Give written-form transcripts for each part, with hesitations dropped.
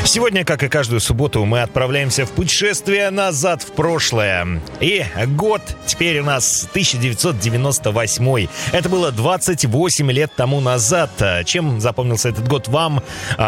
Сегодня, как и каждую субботу, мы отправляемся в путешествие назад в прошлое. И год теперь у нас 1998. Это было 28 лет тому назад. Чем запомнился этот год вам?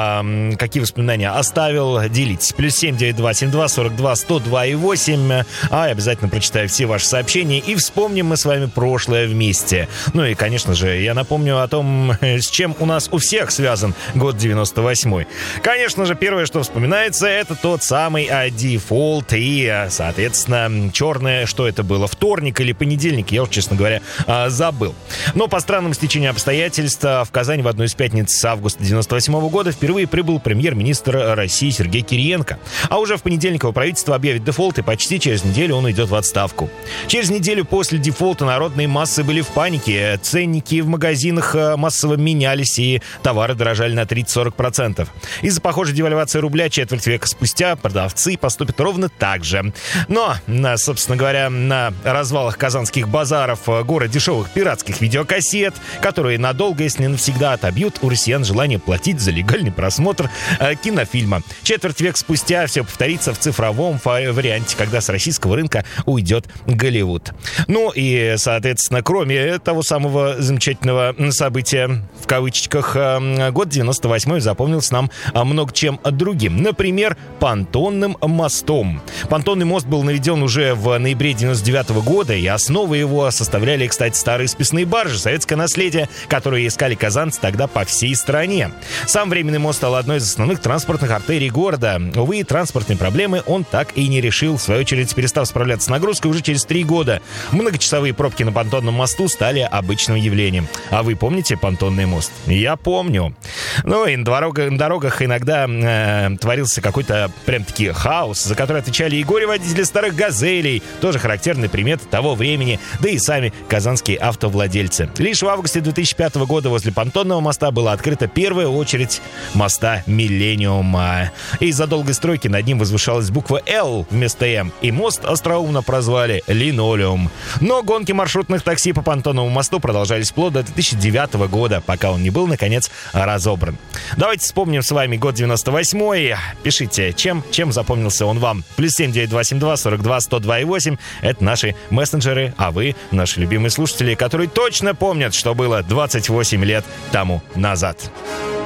Какие воспоминания оставил? Делитесь. +7 92 72 42 102 и 8. Я обязательно прочитаю все ваши сообщения. И вспомним мы с вами прошлое вместе. Ну и, конечно же, я напомню о том, с чем у нас у всех связан год 98. Конечно же, первое, что вспоминается, это тот самый дефолт и, соответственно, черное, что это было, вторник или понедельник, я уж, честно говоря, забыл. Но по странному стечению обстоятельств в Казань в одну из пятниц августа 98 года впервые прибыл премьер-министр России Сергей Кириенко. А уже в понедельник его правительство объявит дефолт, и почти через неделю он уйдет в отставку. Через неделю после дефолта народные массы были в панике, ценники в магазинах массово менялись, и товары дорожали на 30-40%. Из-за похожей девальвации рубля четверть века спустя продавцы поступят ровно так же. Но, собственно говоря, на развалах казанских базаров город дешевых пиратских видеокассет, которые надолго, если не навсегда, отобьют у россиян желание платить за легальный просмотр кинофильма. Четверть века спустя все повторится в цифровом варианте, когда с российского рынка уйдет Голливуд. Ну и, соответственно, кроме того самого замечательного события, в кавычках, год 98 запомнился нам много чем другим. Например, понтонным мостом. Понтонный мост был наведен уже в ноябре 99 года, и основой его составляли, кстати, старые списные баржи, советское наследие, которые искали казанцы тогда по всей стране. Сам временный мост стал одной из основных транспортных артерий города. Увы, транспортные проблемы он так и не решил. В свою очередь, перестав справляться с нагрузкой уже через 3 года. Многочасовые пробки на понтонном мосту стали обычным явлением. А вы помните понтонный мост? Я помню. Ну и на дорогах иногда творился какой-то прям-таки хаос, за который отвечали и горе-водители старых «Газелей», тоже характерный примет того времени, да и сами казанские автовладельцы. Лишь в августе 2005 года возле понтонного моста была открыта первая очередь моста «Миллениума». Из-за долгой стройки над ним возвышалась буква «Л» вместо «М», и мост остроумно прозвали «Линолеум». Но гонки маршрутных такси по понтонному мосту продолжались вплоть до 2009 года, пока он не был, наконец, разобран. Давайте вспомним с вами год 98-й. Пишите, чем запомнился он вам. +7 92 72 42 102 и 8. Это наши мессенджеры, а вы, наши любимые слушатели, которые точно помнят, что было 28 лет тому назад.